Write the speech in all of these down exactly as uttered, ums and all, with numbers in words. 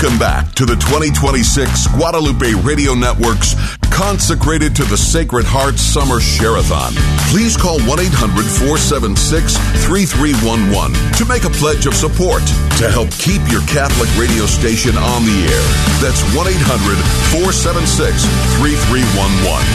Welcome back to the twenty twenty-six Guadalupe Radio Network's Consecrated to the Sacred Heart Summer Share-a-thon. Please call one eight hundred four seven six three three one one to make a pledge of support to help keep your Catholic radio station on the air. That's one eight hundred four seven six three three one one.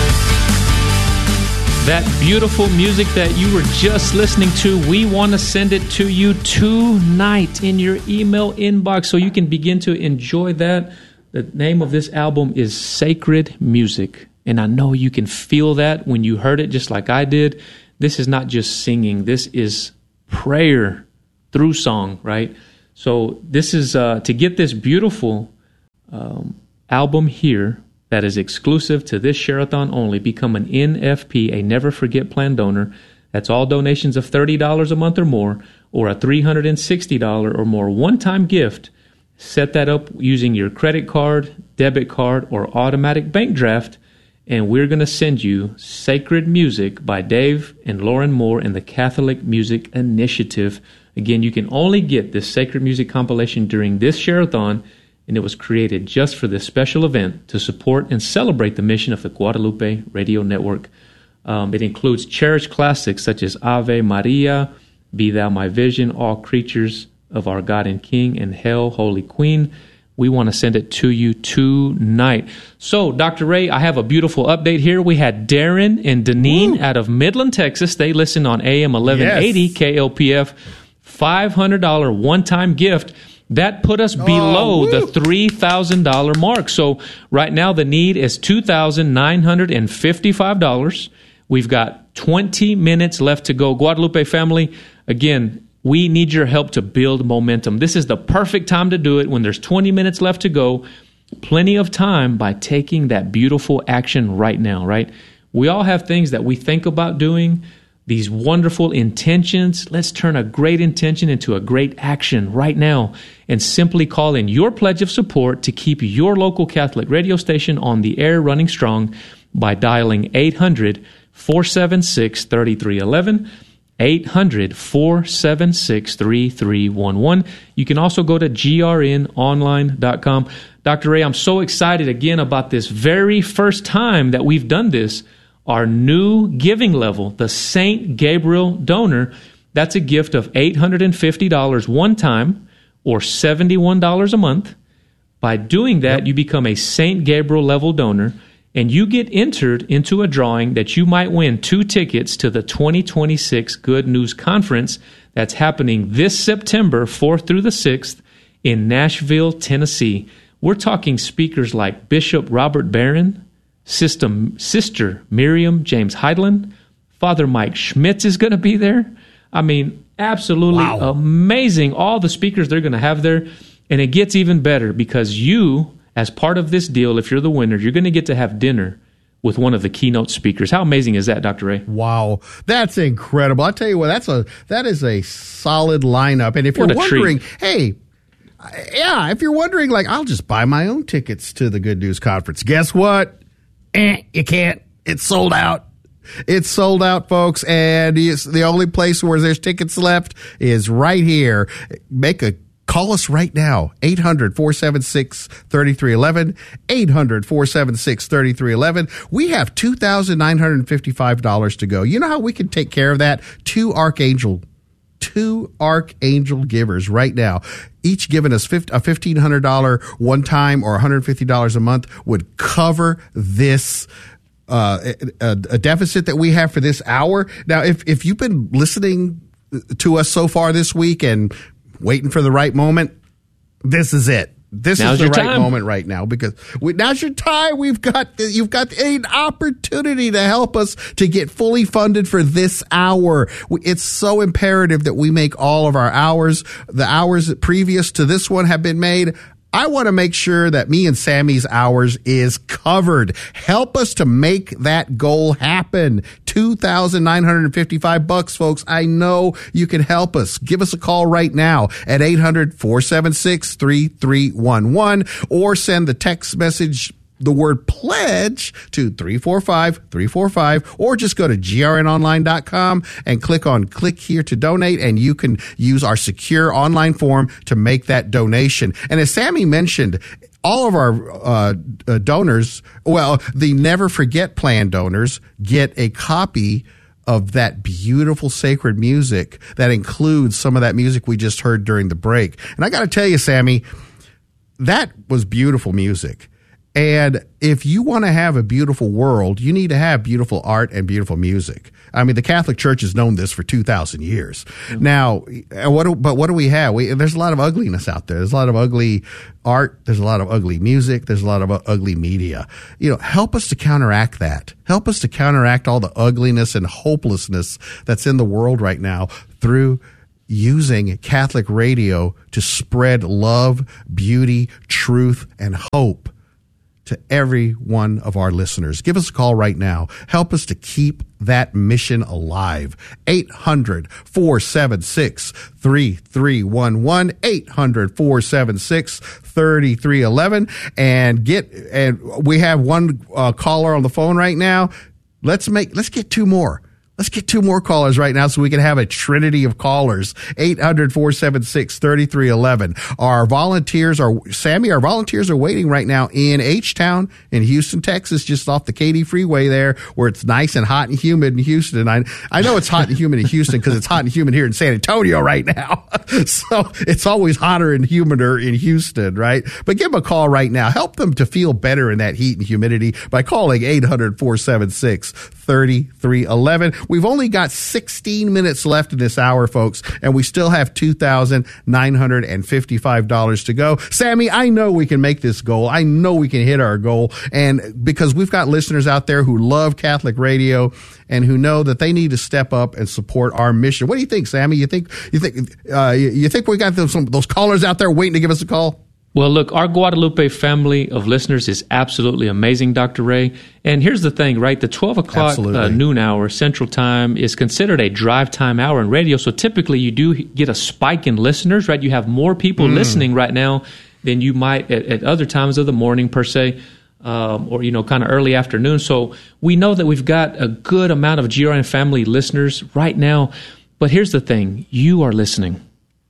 That beautiful music that you were just listening to, we want to send it to you tonight in your email inbox so you can begin to enjoy that. The name of this album is Sacred Music, and I know you can feel that when you heard it just like I did. This is not just singing. This is prayer through song, right? So this is, uh, to get this beautiful um, album here, that is exclusive to this Share-a-thon only, become an N F P, a Never Forget Plan donor. That's all donations of thirty dollars a month or more, or a three hundred sixty dollars or more one-time gift. Set that up using your credit card, debit card, or automatic bank draft, and we're going to send you Sacred Music by Dave and Lauren Moore and the Catholic Music Initiative. Again, you can only get this Sacred Music compilation during this Share-a-thon, and it was created just for this special event to support and celebrate the mission of the Guadalupe Radio Network. Um, it includes cherished classics such as Ave Maria, Be Thou My Vision, All Creatures of Our God and King, and Hail, Holy Queen. We want to send it to you tonight. So, Doctor Ray, I have a beautiful update here. We had Darren and Deneen Woo. out of Midland, Texas. They listen on A M eleven eighty yes. K L P F. five hundred dollars one-time gift. That put us below oh, the three thousand dollars mark. So right now the need is two thousand nine hundred fifty-five dollars. We've got twenty minutes left to go. Guadalupe family, again, we need your help to build momentum. This is the perfect time to do it when there's twenty minutes left to go. Plenty of time by taking that beautiful action right now, right? We all have things that we think about doing, these wonderful intentions. Let's turn a great intention into a great action right now and simply call in your pledge of support to keep your local Catholic radio station on the air running strong by dialing eight hundred four seven six three three one one, eight hundred four seven six three three one one. You can also go to G R N online dot com. Doctor Ray, I'm so excited again about this very first time that we've done this. Our new giving level, the Saint Gabriel donor, that's a gift of eight hundred fifty dollars one time or seventy-one dollars a month. By doing that, yep. you become a Saint Gabriel level donor, and you get entered into a drawing that you might win two tickets to the twenty twenty-six Good News Conference that's happening this September fourth through the sixth in Nashville, Tennessee. We're talking speakers like Bishop Robert Barron, System, Sister Miriam James Heidland, Father Mike Schmitz is going to be there. I mean, absolutely wow. amazing. All the speakers they're going to have there. And it gets even better because you, as part of this deal, if you're the winner, you're going to get to have dinner with one of the keynote speakers. How amazing is that, Doctor Ray? Wow, that's incredible. I tell you what, that's a that is a solid lineup. And if what you're wondering, treat. hey, yeah, if you're wondering, like, I'll just buy my own tickets to the Good News Conference. Guess what? Eh, you can't. It's sold out. It's sold out, folks, and it's the only place where there's tickets left is right here. Make a call us right now, eight hundred four seven six three three one one, eight hundred four seven six three three one one. We have two thousand nine hundred fifty-five dollars to go. You know how we can take care of that? Two Archangel Two Archangel givers right now, each giving us a fifteen hundred dollars one time or one hundred fifty dollars a month would cover this uh, a, a deficit that we have for this hour. Now, if, if you've been listening to us so far this week and waiting for the right moment, this is it. This now's is the right time. moment right now because we, now's your time. We've got you've got an opportunity to help us to get fully funded for this hour. It's so imperative that we make all of our hours. The hours previous to this one have been made. I want to make sure that me and Sammy's hours is covered. Help us to make that goal happen. two thousand nine hundred fifty-five bucks, folks. I know you can help us. Give us a call right now at eight hundred four seven six three three one one or send the text message the word pledge to three four five, three four five, or just go to G R N online dot com and click on click here to donate, and you can use our secure online form to make that donation. And as Sammy mentioned, all of our uh, uh, donors, well, the Never Forget Plan donors get a copy of that beautiful sacred music that includes some of that music we just heard during the break. And I got to tell you, Sammy, that was beautiful music. And if you want to have a beautiful world, you need to have beautiful art and beautiful music. I mean, the Catholic Church has known this for two thousand years. Mm-hmm. Now, what do, but what do we have? We, there's a lot of ugliness out there. There's a lot of ugly art. There's a lot of ugly music. There's a lot of uh, ugly media. You know, help us to counteract that. Help us to counteract all the ugliness and hopelessness that's in the world right now through using Catholic radio to spread love, beauty, truth, and hope to every one of our listeners. Give us a call right now. Help us to keep that mission alive. eight hundred, four seven six, three three one one, eight hundred, four seven six, three three one one. And get, and we have one uh, caller on the phone right now. Let's make, let's get two more. Let's get two more callers right now so we can have a trinity of callers. eight hundred, four seven six, three three one one. Our volunteers are, Sammy, our volunteers are waiting right now in H-Town in Houston, Texas, just off the Katy Freeway there, where it's nice and hot and humid in Houston. I, I know it's hot and humid in Houston because it's hot and humid here in San Antonio right now. So it's always hotter and humider in Houston, right? But give them a call right now. Help them to feel better in that heat and humidity by calling eight hundred, four seven six, three three one one. We've only got sixteen minutes left in this hour, folks, and we still have two thousand nine hundred fifty-five dollars to go. Sammy, I know we can make this goal. I know we can hit our goal. And because we've got listeners out there who love Catholic radio and who know that they need to step up and support our mission. What do you think, Sammy? You think you think uh, you think we got those, some, those callers out there waiting to give us a call? Well, look, our Guadalupe family of listeners is absolutely amazing, Doctor Ray. And here's the thing, right? The twelve o'clock uh, noon hour Central Time is considered a drive time hour in radio. So typically you do get a spike in listeners, right? You have more people mm. listening right now than you might at, at other times of the morning, per se, um, or, you know, kind of early afternoon. So we know that we've got a good amount of G R N family listeners right now. But here's the thing. You are listening.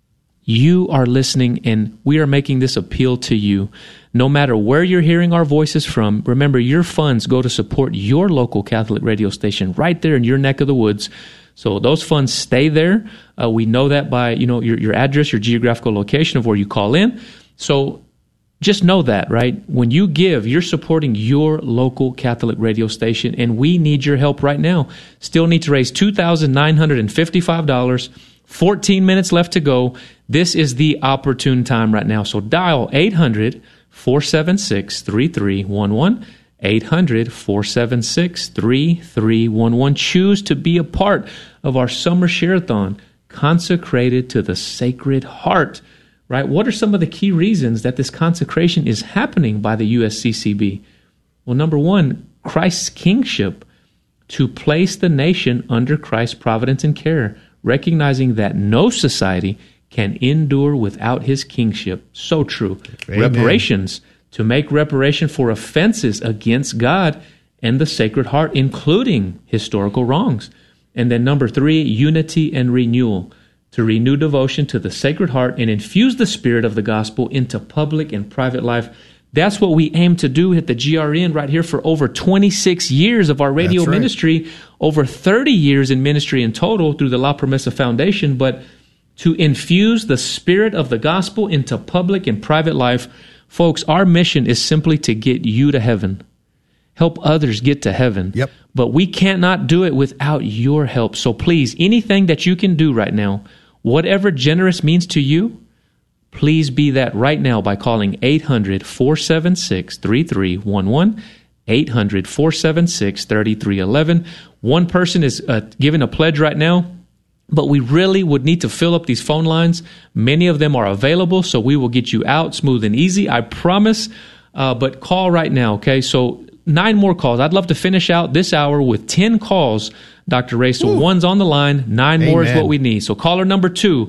You are listening, and we are making this appeal to you. No matter where you're hearing our voices from, remember, your funds go to support your local Catholic radio station right there in your neck of the woods. So those funds stay there. Uh, we know that by, you know, your, your address, your geographical location of where you call in. So just know that, right? When you give, you're supporting your local Catholic radio station, and we need your help right now. Still need to raise two thousand nine hundred fifty-five dollars. fourteen minutes left to go. This is the opportune time right now. So dial eight hundred, four seven six, three three one one, eight hundred, four seven six, three three one one. Choose to be a part of our summer share-a-thon consecrated to the Sacred Heart, right? What are some of the key reasons that this consecration is happening by the U S C C B? Well, number one, Christ's kingship, to place the nation under Christ's providence and care, recognizing that no society can endure without his kingship. So true. Amen. Reparations, to make reparation for offenses against God and the Sacred Heart, including historical wrongs. And then number three, unity and renewal, to renew devotion to the Sacred Heart and infuse the spirit of the gospel into public and private life. That's what we aim to do at the G R N right here for over twenty-six years of our radio right. ministry, over thirty years in ministry in total through the La Promesa Foundation, but to infuse the spirit of the gospel into public and private life. Folks, our mission is simply to get you to heaven, help others get to heaven. Yep. But we cannot do it without your help. So please, anything that you can do right now, whatever generous means to you, please be that right now by calling eight hundred, four seven six, three three one one, eight hundred, four seven six, three three one one. One person is uh, giving a pledge right now, but we really would need to fill up these phone lines. Many of them are available, so we will get you out smooth and easy, I promise. Uh, but call right now, okay? So nine more calls. I'd love to finish out this hour with ten calls, Doctor Ray. So Ooh. One's on the line, nine Amen. More is what we need. So caller number two,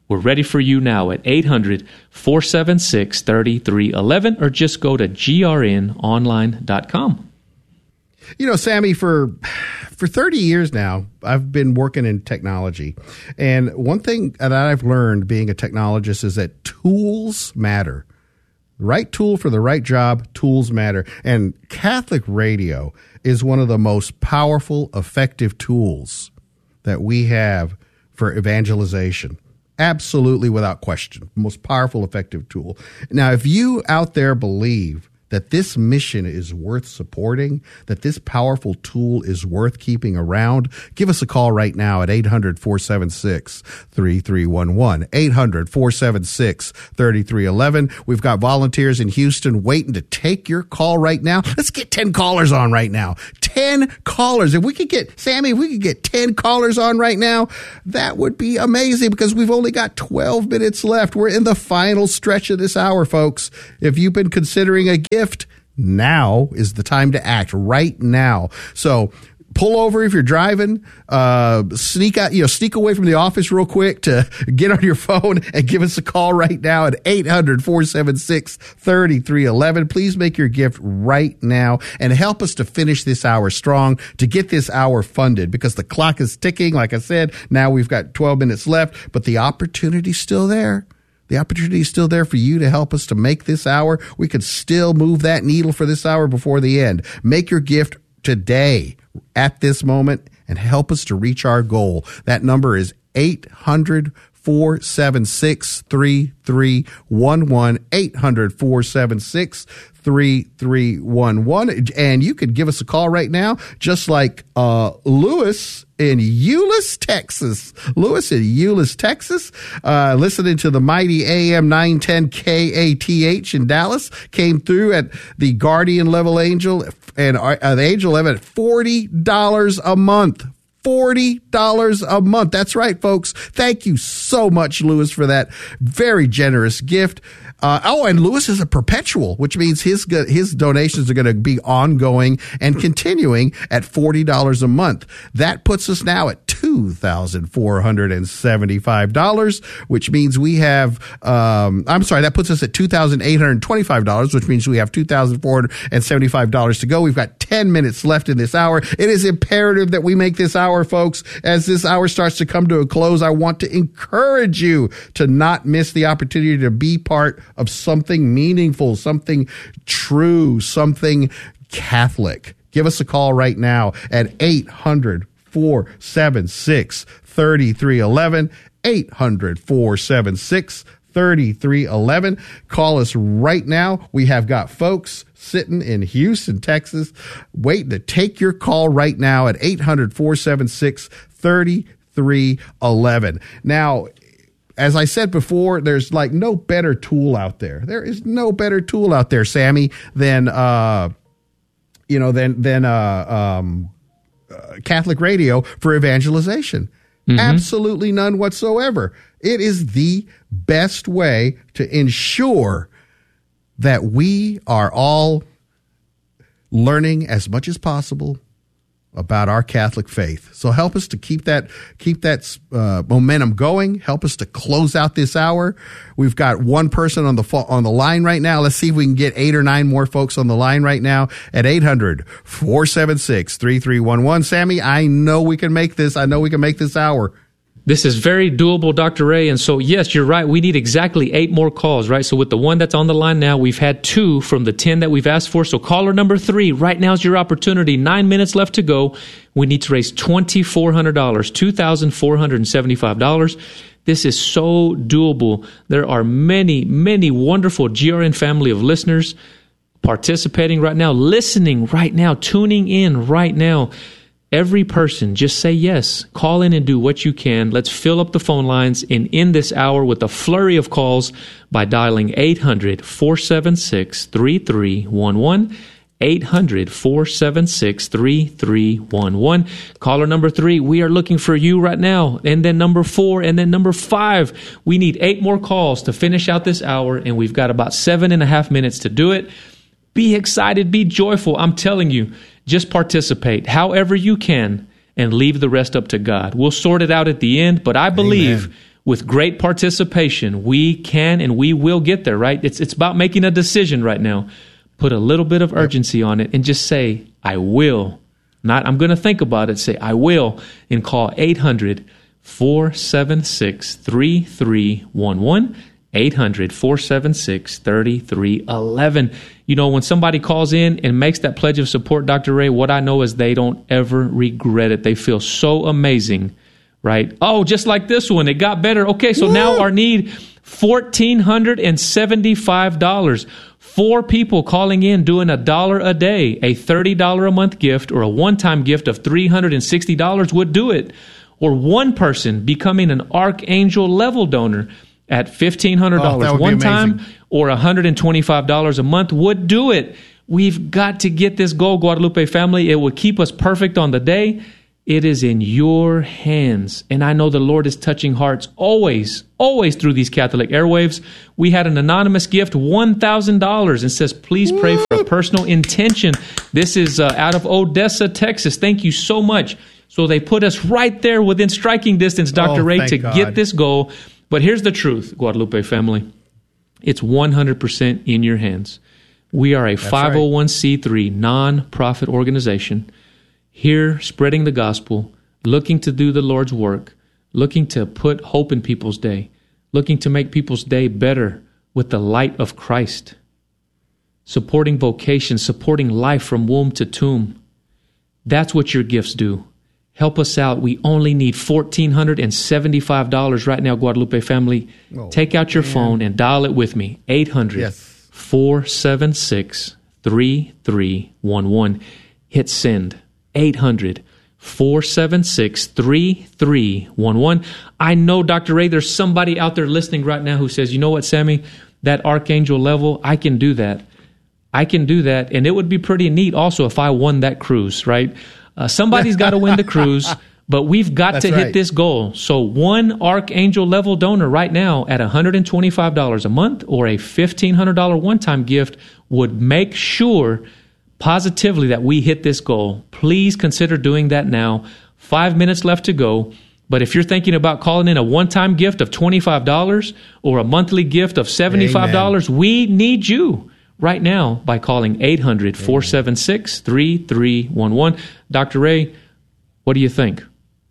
We're ready for you now at eight hundred, four seven six, three three one one or just go to G R N online dot com. You know, Sammy, for for thirty years now, I've been working in technology. And one thing that I've learned being a technologist is that tools matter. The right tool for the right job, tools matter. And Catholic radio is one of the most powerful, effective tools that we have for evangelization. Absolutely, without question, most powerful, effective tool. Now, if you out there believe that this mission is worth supporting, that this powerful tool is worth keeping around, give us a call right now at eight hundred, four seven six, three three one one, eight hundred, four seven six, three three one one. We've got volunteers in Houston waiting to take your call right now. Let's get ten callers on right now. ten callers. If we could get, Sammy, if we could get ten callers on right now, that would be amazing because we've only got twelve minutes left. We're in the final stretch of this hour, folks. If you've been considering a gift, now is the time to act, right now. So pull over if you're driving, uh, sneak out, you know, sneak away from the office real quick to get on your phone and give us a call right now at eight hundred, four seven six, three three one one. Please make your gift right now and help us to finish this hour strong, to get this hour funded because the clock is ticking. Like I said, now we've got twelve minutes left, but the opportunity's still there. The opportunity is still there for you to help us to make this hour. We could still move that needle for this hour before the end. Make your gift today at this moment and help us to reach our goal. That number is eight hundred, four seven six, three three one one, eight hundred, four seven six, three three one one. And you could give us a call right now, just like uh, Lewis in Euless, Texas. Lewis in Euless, Texas, uh, listening to the mighty A M nine ten K A T H in Dallas, came through at the Guardian Level Angel and uh, the Angel Level at forty dollars a month. forty dollars a month. That's right, folks. Thank you so much, Lewis, for that very generous gift. Uh, oh, and Lewis is a perpetual, which means his his donations are going to be ongoing and continuing at forty dollars a month. That puts us now at two thousand four hundred seventy-five dollars, which means we have, um, I'm sorry, that puts us at two thousand eight hundred twenty-five dollars, which means we have two thousand four hundred seventy-five dollars to go. We've got ten minutes left in this hour. It is imperative that we make this hour, folks. As this hour starts to come to a close, I want to encourage you to not miss the opportunity to be part of something meaningful, something true, something Catholic. Give us a call right now at eight hundred, four seven six, three three one one, eight hundred, four seven six, three three one one. Call us right now. We have got folks sitting in Houston, Texas, waiting to take your call right now at eight hundred, four seven six, three three one one. Now, as I said before, there's like no better tool out there. There is no better tool out there, Sammy, than uh, you know, than than uh, um, uh, Catholic radio for evangelization. Mm-hmm. Absolutely none whatsoever. It is the best way to ensure that we are all learning as much as possible about our Catholic faith. So help us to keep that keep that uh, momentum going. Help us to close out this hour. We've got one person on the fo- on the line right now. Let's see if we can get eight or nine more folks on the line right now at eight hundred, four seven six, three three one one. Sammy, I know we can make this. I know we can make this hour. This is very doable, Doctor Ray. And so, yes, you're right. We need exactly eight more calls, right? So with the one that's on the line now, we've had two from the ten that we've asked for. So caller number three, right now is your opportunity. Nine minutes left to go. We need to raise two thousand four hundred dollars, two thousand four hundred seventy-five dollars. This is so doable. There are many, many wonderful G R N family of listeners participating right now, listening right now, tuning in right now. Every person, just say yes. Call in and do what you can. Let's fill up the phone lines and end this hour with a flurry of calls by dialing eight hundred, four seven six, three three one one, eight hundred, four seven six, three three one one. Caller number three, we are looking for you right now. And then number four, and then number five. We need eight more calls to finish out this hour, and we've got about seven and a half minutes to do it. Be excited, be joyful. I'm telling you, just participate however you can and leave the rest up to God. We'll sort it out at the end, but I believe Amen. with great participation, we can and we will get there, right? It's it's about making a decision right now. Put a little bit of urgency yep. on it and just say, I will. Not, I'm going to think about it. Say, I will. And call eight hundred, four seven six, three three one one. eight hundred, four seven six, three three one one. You know, when somebody calls in and makes that pledge of support, Doctor Ray, what I know is they don't ever regret it. They feel so amazing, right? Oh, just like this one, it got better. Okay, so Woo! Now our need, one thousand four hundred seventy-five dollars. Four people calling in doing a dollar a day, a thirty dollars a month gift or a one-time gift of three hundred sixty dollars would do it. Or one person becoming an Archangel level donor at fifteen hundred dollars oh, one time or one hundred twenty-five dollars a month would do it. We've got to get this goal, Guadalupe family. It will keep us perfect on the day. It is in your hands. And I know the Lord is touching hearts always, always through these Catholic airwaves. We had an anonymous gift, one thousand dollars, and says, please pray for a personal intention. This is uh, out of Odessa, Texas. Thank you so much. So they put us right there within striking distance, Doctor Oh, Ray, to God. Get this goal. But here's the truth, Guadalupe family. It's one hundred percent in your hands. We are a That's five oh one c three right. non-profit organization here spreading the gospel, looking to do the Lord's work, looking to put hope in people's day, looking to make people's day better with the light of Christ, supporting vocation, supporting life from womb to tomb. That's what your gifts do. Help us out. We only need one thousand four hundred seventy-five dollars right now, Guadalupe family. Oh, Take out your man. phone and dial it with me. eight hundred, four seven six, three three one one. Hit send. eight hundred, four seven six, three three one one. I know, Doctor Ray, there's somebody out there listening right now who says, you know what, Sammy, that Archangel level, I can do that. I can do that. And it would be pretty neat also if I won that cruise, right? Uh, somebody's got to win the cruise, but we've got That's to hit right. this goal. So one Archangel level donor right now at one hundred twenty-five dollars a month or a fifteen hundred dollars one-time gift would make sure positively that we hit this goal. Please consider doing that now. Five minutes left to go. But if you're thinking about calling in a one-time gift of twenty-five dollars or a monthly gift of seventy-five dollars, Amen. We need you right now by calling eight hundred, four seven six, three three one one. Doctor Ray, what do you think?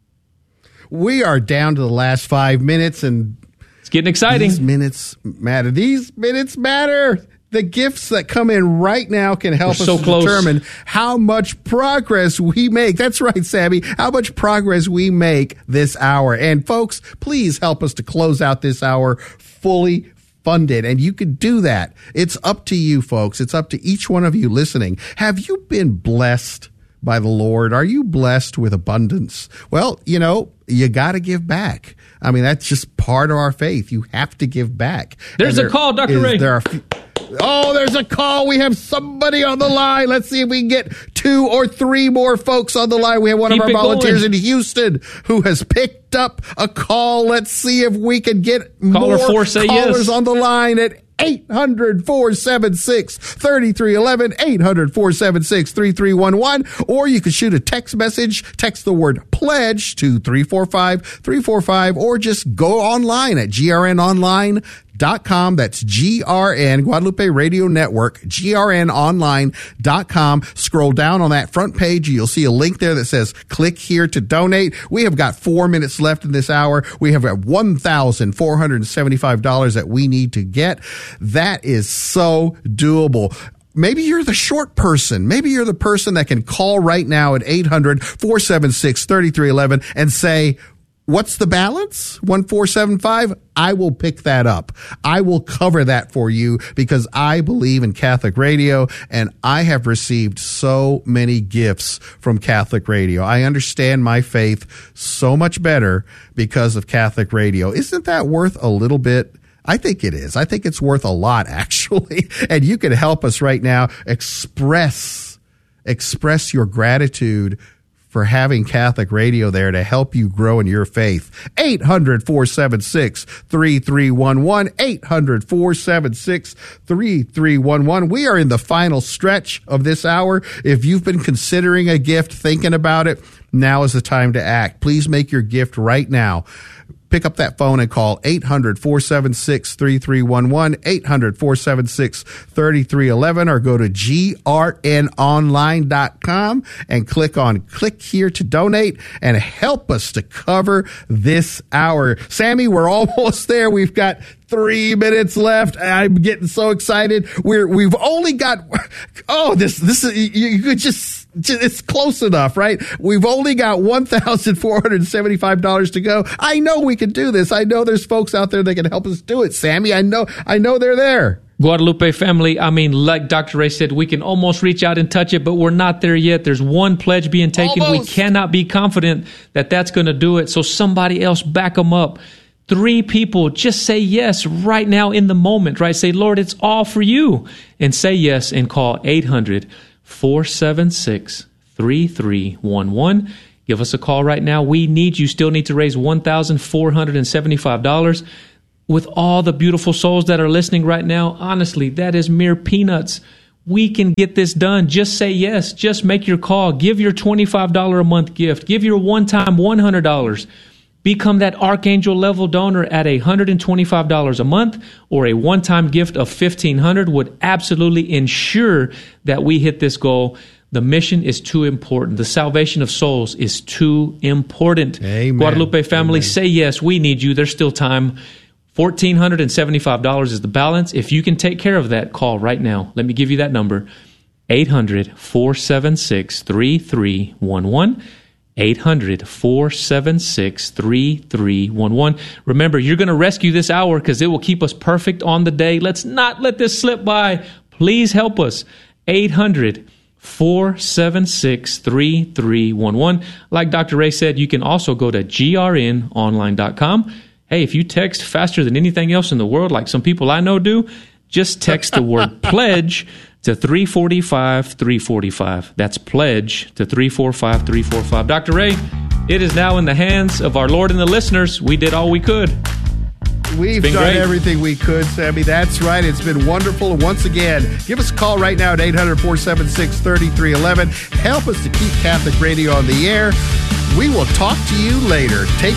We are down to the last five minutes, and it's getting exciting. These minutes matter. These minutes matter. The gifts that come in right now can help We're us so to close. determine how much progress we make. That's right, Sammy. How much progress we make this hour. And folks, please help us to close out this hour fully funded. And you can do that. It's up to you, folks. It's up to each one of you listening. Have you been blessed by the Lord? Are you blessed with abundance? Well, you know, you got to give back. I mean, that's just part of our faith. You have to give back. There's there a call, Doctor Ray. There are Oh, there's a call. We have somebody on the line. Let's see if we can get two or three more folks on the line. We have one Keep of our volunteers going. in Houston who has picked up a call. Let's see if we can get Caller more four, say callers yes. on the line at eight hundred, four seven six, three three one one, eight hundred, four seven six, three three one one, or you can shoot a text message, text the word pledge to three four five, three four five, or just go online at G R N online dot com. That's G R N, Guadalupe Radio Network, G R N online dot com. Scroll down on that front page. You'll see a link there that says click here to donate. We have got four minutes left in this hour. We have got one thousand four hundred seventy-five dollars that we need to get. That is so doable. Maybe you're the short person. Maybe you're the person that can call right now at eight hundred, four seven six, three three one one and say, what's the balance? one four seven five? I will pick that up. I will cover that for you because I believe in Catholic radio and I have received so many gifts from Catholic radio. I understand my faith so much better because of Catholic radio. Isn't that worth a little bit? I think it is. I think it's worth a lot, actually. And you can help us right now express, express your gratitude for having Catholic radio there to help you grow in your faith. eight hundred, four seven six, three three one one, eight hundred, four seven six, three three one one. We are in the final stretch of this hour. If you've been considering a gift, thinking about it, now is the time to act. Please make your gift right now. pick up that phone and call eight hundred, four seven six, three three one one, eight hundred, four seven six, three three one one, or go to G R N online dot com and click on click here to donate and help us to cover this hour. Sammy, we're almost there. We've got three minutes left. I'm getting so excited. We're, we've only got, oh, this, this is, you, you could just, just, it's close enough, right? We've only got one thousand four hundred seventy-five dollars to go. I know we can do this. I know there's folks out there that can help us do it, Sammy. I know, I know they're there. Guadalupe family, I mean, like Doctor Ray said, we can almost reach out and touch it, but we're not there yet. There's one pledge being taken. Almost. We cannot be confident that that's going to do it. So somebody else back them up. Three people, just say yes right now in the moment, right? Say, Lord, it's all for you. And say yes and call eight hundred, four seven six, three three one one. Give us a call right now. We need you. Still need to raise one thousand four hundred seventy-five dollars. With all the beautiful souls that are listening right now, honestly, that is mere peanuts. We can get this done. Just say yes. Just make your call. Give your twenty-five dollars a month gift. Give your one-time one hundred dollars. Become that Archangel level donor at one hundred twenty-five dollars a month, or a one-time gift of fifteen hundred dollars would absolutely ensure that we hit this goal. The mission is too important. The salvation of souls is too important. Amen. Guadalupe family, Amen. Say yes. We need you. There's still time. one thousand four hundred seventy-five dollars is the balance. If you can take care of that, call right now. Let me give you that number. eight hundred, four seven six, three three one one. eight hundred, four seven six, three three one one. Remember, you're going to rescue this hour because it will keep us perfect on the day. Let's not let this slip by. Please help us. eight hundred, four seven six, three three one one. Like Doctor Ray said, you can also go to G R N online dot com. Hey, if you text faster than anything else in the world, like some people I know do, just text the word pledge to three four five, three four five. That's pledge to three four five, three four five. Doctor Ray, it is now in the hands of our Lord and the listeners. We did all we could. We've done great. everything we could, Sammy. That's right. It's been wonderful. And once again, give us a call right now at eight hundred, four seven six, three three one one. Help us to keep Catholic Radio on the air. We will talk to you later. Take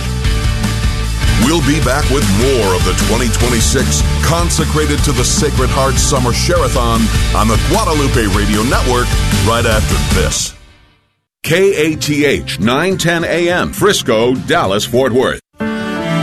We'll be back with more of the twenty twenty-six Consecrated to the Sacred Heart Summer Share-a-thon on the Guadalupe Radio Network right after this. K A T H nine ten A M, Frisco, Dallas, Fort Worth.